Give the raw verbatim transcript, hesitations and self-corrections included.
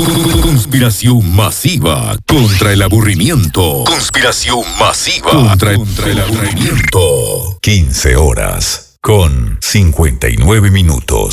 Conspiración masiva contra el aburrimiento. Conspiración masiva contra, contra el aburrimiento. quince horas con cincuenta y nueve minutos.